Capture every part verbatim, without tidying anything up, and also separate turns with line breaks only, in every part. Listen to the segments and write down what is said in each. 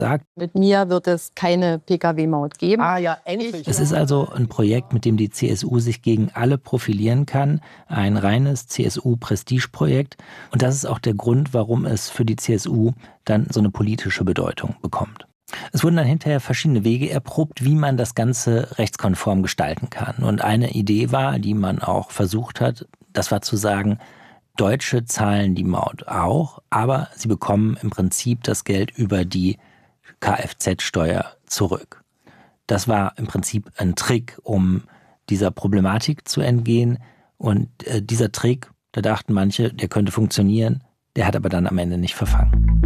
sagt,
mit mir wird es keine P K W-Maut geben.
Ah ja, endlich.
Es ist also ein Projekt, mit dem die C S U sich gegen alle profilieren kann. Ein reines C S U-Prestigeprojekt. Und das ist auch der Grund, warum es für die C S U dann so eine politische Bedeutung bekommt. Es wurden dann hinterher verschiedene Wege erprobt, wie man das Ganze rechtskonform gestalten kann. Und eine Idee war, die man auch versucht hat, das war zu sagen, Deutsche zahlen die Maut auch, aber sie bekommen im Prinzip das Geld über die Kfz-Steuer zurück. Das war im Prinzip ein Trick, um dieser Problematik zu entgehen. Und äh, dieser Trick, da dachten manche, der könnte funktionieren, der hat aber dann am Ende nicht verfangen.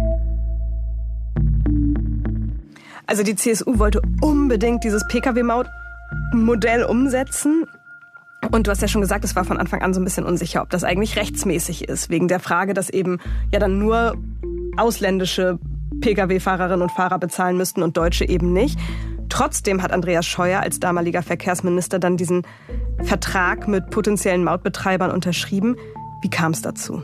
Also die C S U wollte unbedingt dieses P K W-Maut-Modell umsetzen. Und du hast ja schon gesagt, es war von Anfang an so ein bisschen unsicher, ob das eigentlich rechtsmäßig ist. Wegen der Frage, dass eben ja dann nur ausländische P K W-Fahrerinnen und Fahrer bezahlen müssten und Deutsche eben nicht. Trotzdem hat Andreas Scheuer als damaliger Verkehrsminister dann diesen Vertrag mit potenziellen Mautbetreibern unterschrieben. Wie kam es dazu?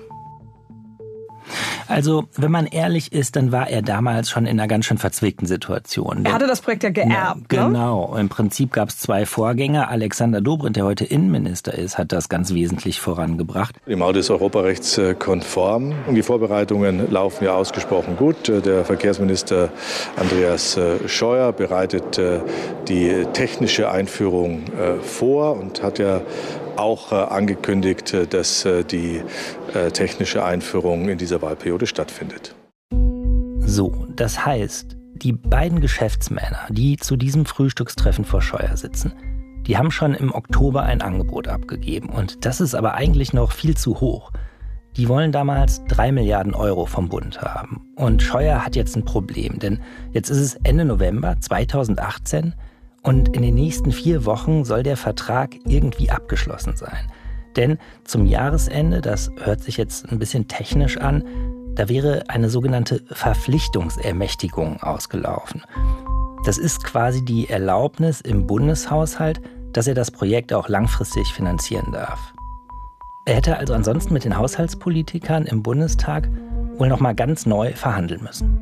Also, wenn man ehrlich ist, dann war er damals schon in einer ganz schön verzwickten Situation.
Er hatte das Projekt ja geerbt,
ja,
ne?
Genau. Im Prinzip gab es zwei Vorgänger. Alexander Dobrindt, der heute Innenminister ist, hat das ganz wesentlich vorangebracht.
Die Maut ist europarechtskonform und die Vorbereitungen laufen ja ausgesprochen gut. Der Verkehrsminister Andreas Scheuer bereitet die technische Einführung vor und hat ja auch angekündigt, dass die technische Einführung in dieser Wahlperiode stattfindet.
So, das heißt, die beiden Geschäftsmänner, die zu diesem Frühstückstreffen vor Scheuer sitzen, die haben schon im Oktober ein Angebot abgegeben. Und das ist aber eigentlich noch viel zu hoch. Die wollen damals drei Milliarden Euro vom Bund haben. Und Scheuer hat jetzt ein Problem, denn jetzt ist es Ende November zweitausendachtzehn und in den nächsten vier Wochen soll der Vertrag irgendwie abgeschlossen sein. Denn zum Jahresende, das hört sich jetzt ein bisschen technisch an, da wäre eine sogenannte Verpflichtungsermächtigung ausgelaufen. Das ist quasi die Erlaubnis im Bundeshaushalt, dass er das Projekt auch langfristig finanzieren darf. Er hätte also ansonsten mit den Haushaltspolitikern im Bundestag wohl noch mal ganz neu verhandeln müssen.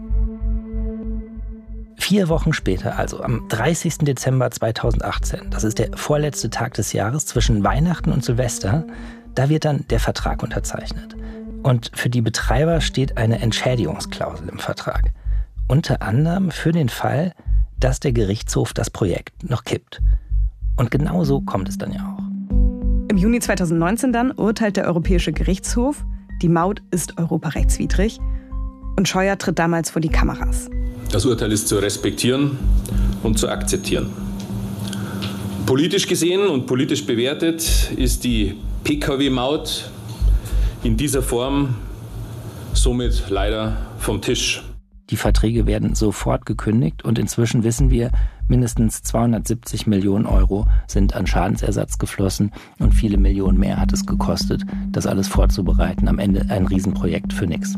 Vier Wochen später, also am dreißigsten Dezember zweitausendachtzehn, das ist der vorletzte Tag des Jahres zwischen Weihnachten und Silvester, da wird dann der Vertrag unterzeichnet. Und für die Betreiber steht eine Entschädigungsklausel im Vertrag. Unter anderem für den Fall, dass der Gerichtshof das Projekt noch kippt. Und genau so kommt es dann ja auch.
Im Juni zweitausendneunzehn dann urteilt der Europäische Gerichtshof, die Maut ist europarechtswidrig. Und Scheuer tritt damals vor die Kameras.
Das Urteil ist zu respektieren und zu akzeptieren. Politisch gesehen und politisch bewertet ist die P K W-Maut in dieser Form somit leider vom Tisch.
Die Verträge werden sofort gekündigt und inzwischen wissen wir, mindestens zweihundertsiebzig Millionen Euro sind an Schadensersatz geflossen und viele Millionen mehr hat es gekostet, das alles vorzubereiten. Am Ende ein Riesenprojekt für nichts.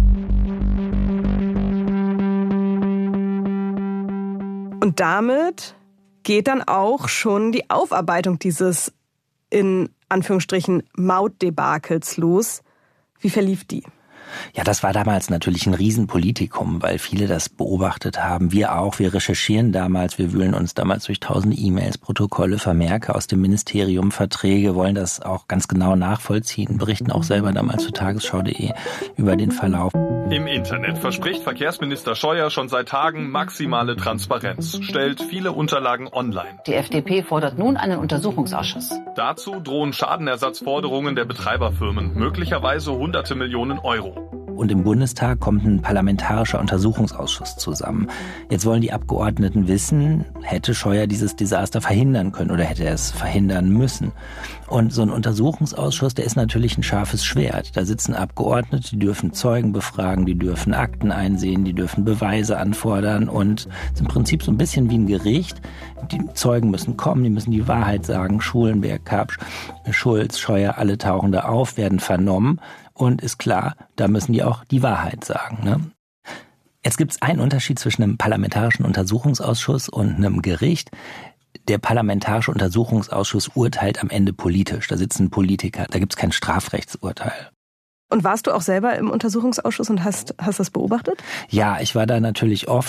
Und damit geht dann auch schon die Aufarbeitung dieses in Anführungsstrichen Mautdebakels los. Wie verlief die?
Ja, das war damals natürlich ein Riesenpolitikum, weil viele das beobachtet haben. Wir auch, wir recherchieren damals, wir wühlen uns damals durch tausende E-Mails, Protokolle, Vermerke aus dem Ministerium, Verträge, wollen das auch ganz genau nachvollziehen, berichten auch selber damals zu tagesschau punkt de über den Verlauf.
Im Internet verspricht Verkehrsminister Scheuer schon seit Tagen maximale Transparenz, stellt viele Unterlagen online.
Die F D P fordert nun einen Untersuchungsausschuss.
Dazu drohen Schadenersatzforderungen der Betreiberfirmen, möglicherweise hunderte Millionen Euro.
Und im Bundestag kommt ein parlamentarischer Untersuchungsausschuss zusammen. Jetzt wollen die Abgeordneten wissen, hätte Scheuer dieses Desaster verhindern können oder hätte er es verhindern müssen? Und so ein Untersuchungsausschuss, der ist natürlich ein scharfes Schwert. Da sitzen Abgeordnete, die dürfen Zeugen befragen, die dürfen Akten einsehen, die dürfen Beweise anfordern und es ist im Prinzip so ein bisschen wie ein Gericht. Die Zeugen müssen kommen, die müssen die Wahrheit sagen. Schulenberg, Kapsch, Schulz, Scheuer, alle tauchen da auf, werden vernommen. Und ist klar, da müssen die auch die Wahrheit sagen. Ne? Jetzt gibt es einen Unterschied zwischen einem parlamentarischen Untersuchungsausschuss und einem Gericht. Der parlamentarische Untersuchungsausschuss urteilt am Ende politisch. Da sitzen Politiker, da gibt es kein Strafrechtsurteil.
Und warst du auch selber im Untersuchungsausschuss und hast, hast das beobachtet?
Ja, ich war da natürlich oft.